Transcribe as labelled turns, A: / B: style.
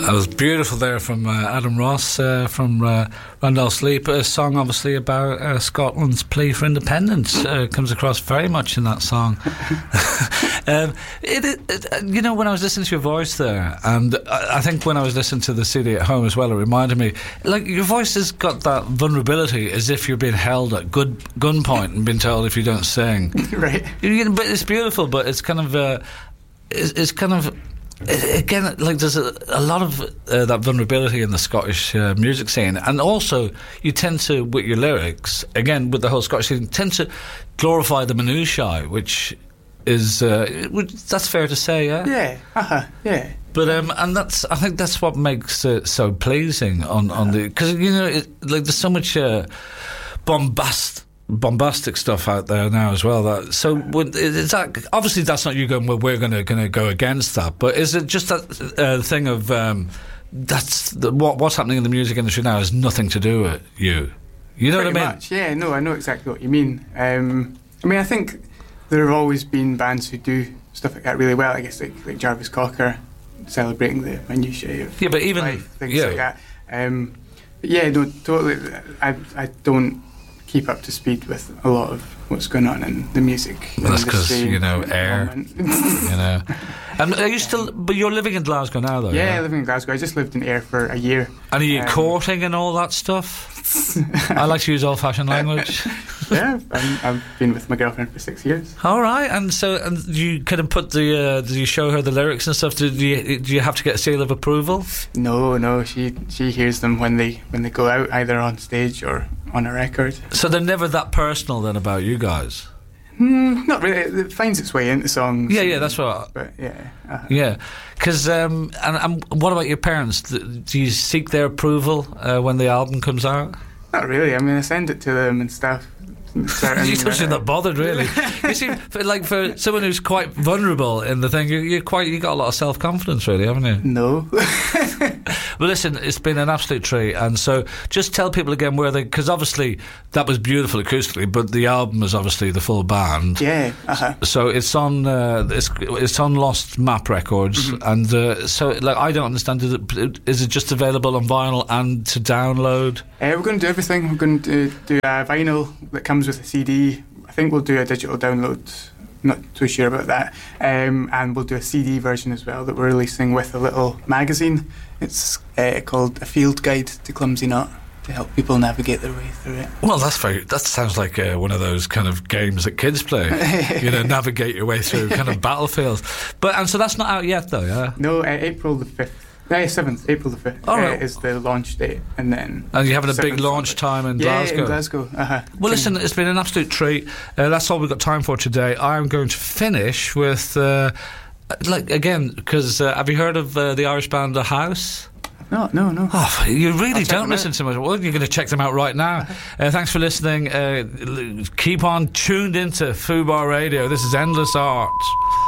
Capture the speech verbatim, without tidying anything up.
A: That was beautiful there from uh, Adam Ross uh, from uh, Randall Sleep. A song obviously about uh, Scotland's plea for independence. Uh, comes across very much in that song. um, it, it, it, you know, when I was listening to your voice there, and I, I think when I was listening to the C D at home as well, it reminded me, like, your voice has got that vulnerability as if you're being held at good gunpoint and being told if you don't sing.
B: Right.
A: You know, but it's beautiful, but it's kind of... Uh, it's, it's kind of... Again, like there's a, a lot of uh, that vulnerability in the Scottish uh, music scene, and also you tend to, with your lyrics, again with the whole Scottish scene, tend to glorify the minutiae, which is uh, which, that's fair to say, yeah.
B: Yeah, uh-huh, yeah.
A: But um, and that's I think that's what makes it so pleasing on on the, because you know it, like there's so much uh, bombast. bombastic stuff out there now as well. That so would, is that obviously that's not you going, well, we're going to going to go against that, but is it just that uh, thing of um, that's the, what what's happening in the music industry now has nothing to do with you? You know
B: Pretty
A: what I mean?
B: Much, yeah. No, I know exactly what you mean. Um, I mean, I think there have always been bands who do stuff like that really well. I guess like, like Jarvis Cocker, celebrating the minutiae of
A: yeah, but even
B: life, things
A: yeah.
B: like that. Um, but yeah, no, totally. I I don't keep up to speed with a lot of what's going on in the music
A: well, that's because you know
B: at the
A: air
B: moment.
A: you know and are you still but you're living in Glasgow now though?
B: Yeah,
A: yeah?
B: I live in Glasgow. I just lived in Ayr for a year.
A: And are you
B: um,
A: courting and all that stuff? I like to use old-fashioned language.
B: Yeah, I'm, I've been with my girlfriend for six years.
A: All right, and so and you kind of put the uh, did you show her the lyrics and stuff? Did you do you have to get a seal of approval?
B: No, no, she she hears them when they when they go out, either on stage or on a record.
A: So they're never that personal then about you guys?
B: Mm, not really. It finds its way into songs.
A: Yeah, yeah, that's what.
B: But yeah, uh,
A: yeah, because um, and, and what about your parents? Do you seek their approval uh, when the album comes out?
B: not really. I mean, I send it to them and stuff.
A: You don't seem that bothered, really. You seem for, like for someone who's quite vulnerable in the thing. You, you're quite. You got a lot of self confidence, really, haven't you?
B: No.
A: Well, listen, it's been an absolute treat, and so just tell people again where they, because obviously that was beautiful acoustically, but the album is obviously the full band.
B: Yeah. Uh-huh.
A: So it's on. Uh, it's it's on Lost Map Records, mm-hmm. and uh, so like I don't understand. Is it, is it just available on vinyl and to download?
B: Uh, we're going to do everything. We're going to do a vinyl that comes with a C D. I think we'll do a digital download. Not too sure about that. Um, and we'll do a C D version as well that we're releasing with a little magazine. It's uh, called A Field Guide to Clumsy Knot, to help people navigate their way through it.
A: Well, that's very. That sounds like uh, one of those kind of games that kids play. You know, navigate your way through kind of battlefields. But and so that's not out yet, though. Yeah.
B: No, uh, April the fifth. No, seventh, April the fifth
A: uh, right.
B: is the launch date, and then.
A: And you're having a big launch time in
B: yeah,
A: Glasgow.
B: Yeah, in Glasgow. Uh-huh.
A: Well, listen, it's been an absolute treat. Uh, that's all we've got time for today. I'm going to finish with, uh, like again, because uh, have you heard of uh, the Irish band The House?
B: No, no, no.
A: Oh, you really don't listen
B: out.
A: to much. Well, you're going to check them out right now. Uh, thanks for listening. Uh, keep on tuned into Fubar Radio. This is Endless Art.